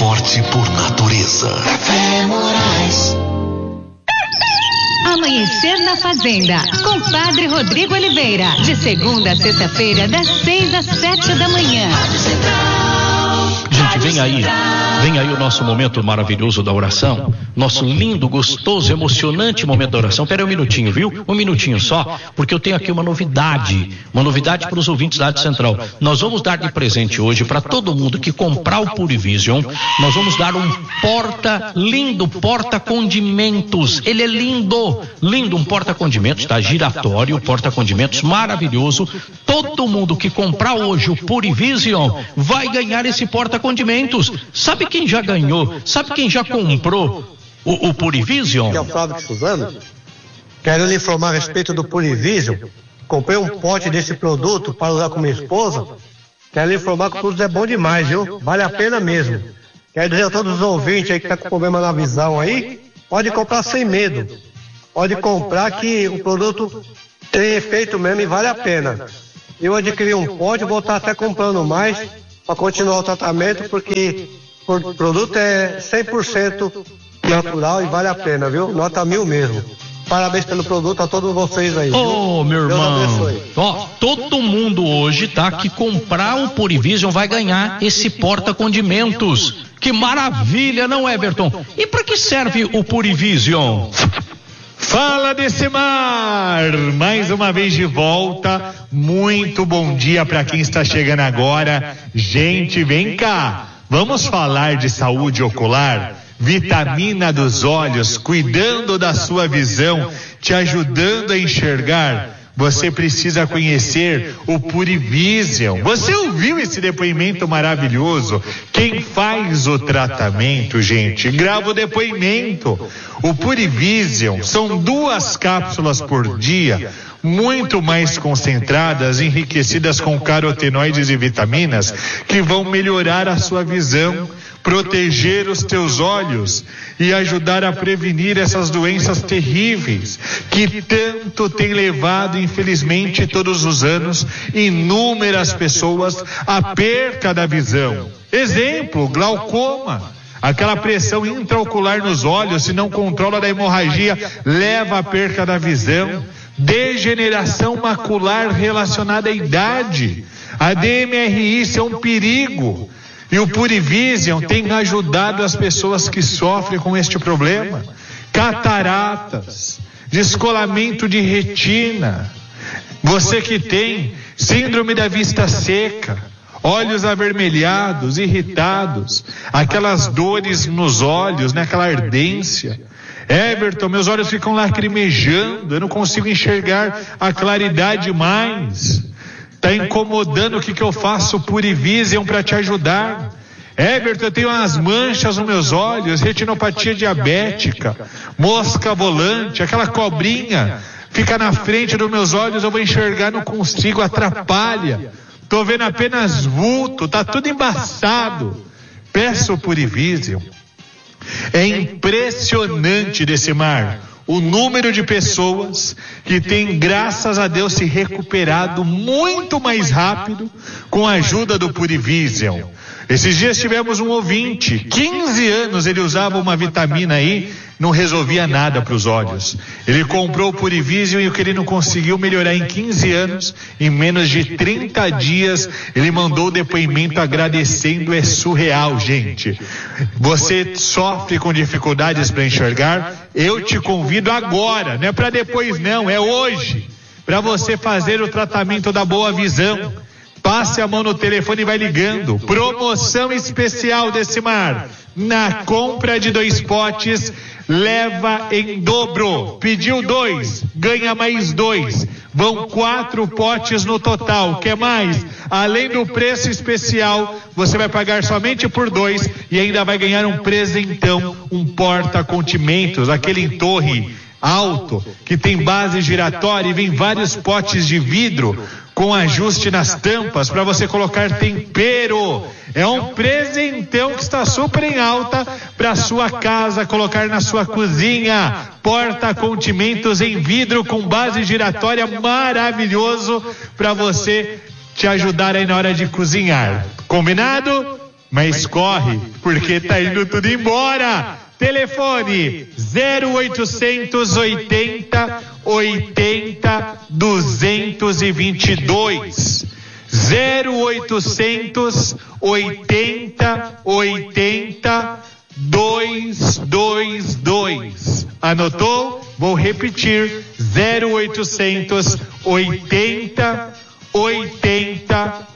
forte por natureza. Café Moraes. Amanhecer na Fazenda, com Padre Rodrigo Oliveira, de segunda a sexta-feira, das 6 às 7 da manhã. Gente, vem aí o nosso momento maravilhoso da oração, nosso lindo, gostoso, emocionante momento da oração. Pera aí um minutinho, viu? Um minutinho só, porque eu tenho aqui uma novidade para os ouvintes da Rádio Central. Nós vamos dar de presente hoje para todo mundo que comprar o Purivision, nós vamos dar um porta-condimentos. Ele é lindo, um porta-condimentos, tá? Giratório, porta-condimentos maravilhoso. Todo mundo que comprar hoje o Purivision vai ganhar esse porta-condimentos. Sabe quem já ganhou? Sabe quem já comprou o Purivision? Aqui é o Flávio de Suzano. Quero lhe informar a respeito do Purivision. Comprei um pote desse produto para usar com minha esposa. Quero lhe informar que o produto é bom demais, viu? Vale a pena mesmo. Quero dizer a todos os ouvintes aí que tá com problema na visão aí, pode comprar sem medo. Pode comprar que o produto tem efeito mesmo e vale a pena. Eu adquiri um pote, vou estar até comprando mais para continuar o tratamento, porque o produto é 100% natural e vale a pena, viu? Nota 1000 mesmo. Parabéns pelo produto a todos vocês aí. Ô, meu irmão, ó, todo mundo hoje, tá, que comprar o Purivision vai ganhar esse porta-condimentos. Que maravilha, não é, Everton? E para que serve o Purivision? Fala desse mar, mais uma vez de volta. Muito bom dia para quem está chegando agora. Gente, vem cá, vamos falar de saúde ocular, vitamina dos olhos, cuidando da sua visão, te ajudando a enxergar. Você precisa conhecer o Purivision. Você ouviu esse depoimento maravilhoso? Quem faz o tratamento, gente, grava o depoimento. O Purivision são 2 cápsulas por dia, muito mais concentradas, enriquecidas com carotenoides e vitaminas, que vão melhorar a sua visão, proteger os teus olhos e ajudar a prevenir essas doenças terríveis que tanto tem levado, infelizmente, todos os anos, inúmeras pessoas à perca da visão. Exemplo, glaucoma. Aquela pressão intraocular nos olhos, se não controla da hemorragia, leva à perca da visão. Degeneração macular relacionada à idade. A DMRI, isso é um perigo. E o Purivision tem ajudado as pessoas que sofrem com este problema. Cataratas, descolamento de retina. Você que tem síndrome da vista seca, olhos avermelhados, irritados, aquelas dores nos olhos, né? Aquela ardência. Everton, meus olhos ficam lacrimejando, eu não consigo enxergar a claridade mais. Tá incomodando, o que eu faço? Purivision para te ajudar. Everton, eu tenho umas manchas nos meus olhos, retinopatia diabética, mosca volante, aquela cobrinha fica na frente dos meus olhos, eu vou enxergar, não consigo, atrapalha. Tô vendo apenas vulto, tá tudo embaçado. Peço o Purivision. É impressionante desse mar o número de pessoas que tem, graças a Deus, se recuperado muito mais rápido com a ajuda do Purivision. Esses dias tivemos um ouvinte, 15 anos ele usava uma vitamina aí, não resolvia nada para os olhos. Ele comprou o Purivision e o que ele não conseguiu melhorar em 15 anos, em menos de 30 dias, ele mandou o depoimento agradecendo. É surreal, gente. Você sofre com dificuldades para enxergar? Eu te convido agora, não é para depois não, é hoje, para você fazer o tratamento da boa visão. Passe a mão no telefone e vai ligando. Promoção especial desse mar. Na compra de 2 potes, leva em dobro. Pediu 2, ganha mais 2. Vão 4 potes no total. Quer mais? Além do preço especial, você vai pagar somente por 2 e ainda vai ganhar um presentão, um porta-contimentos, aquele em torre alto, que tem base giratória e vem vários potes de vidro com ajuste nas tampas para você colocar tempero. É um presentão que está super em alta para sua casa, colocar na sua cozinha. Porta-contimentos em vidro com base giratória, maravilhoso para você te ajudar aí na hora de cozinhar. Combinado? mas corre, porque tá indo tudo embora. Telefone 0800 80 80 222. 0800 80 80 222. Anotou? Vou repetir: 0800 80 80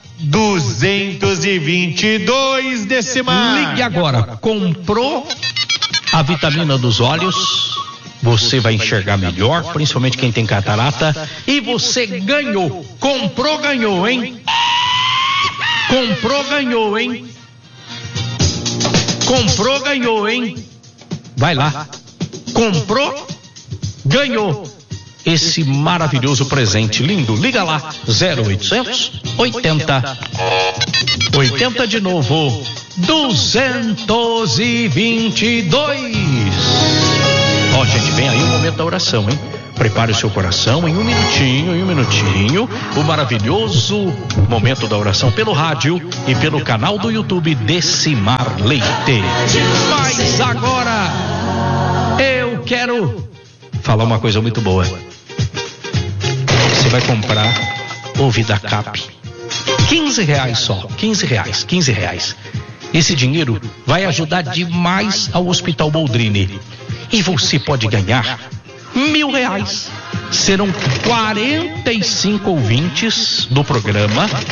222 Decimar. Ligue agora. Comprou a vitamina dos olhos, você vai enxergar melhor, principalmente quem tem catarata, e você ganhou. Comprou, ganhou, hein? Comprou, ganhou, hein? Comprou, ganhou, hein? Vai lá. Comprou, ganhou esse maravilhoso presente lindo. Liga lá, 0800 80 80 de novo 222. Ó, gente, vem aí o momento da oração, hein? Prepare o seu coração em um minutinho, o maravilhoso momento da oração pelo rádio e pelo canal do YouTube Decimar Leite. Mas agora eu quero falar uma coisa muito boa. Você vai comprar o VidaCap, R$15 só, R$15. Esse dinheiro vai ajudar demais ao Hospital Boldrini. E você pode ganhar R$1.000. Serão 45 ouvintes do programa